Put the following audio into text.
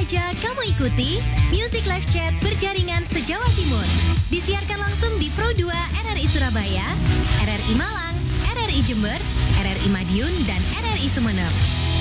saja kamu ikuti Music Live Chat berjaringan se-Jawa Timur. Disiarkan langsung di Pro 2 RRI Surabaya, RRI Malang, RRI Jember, RRI Madiun, dan RRI Sumeneb.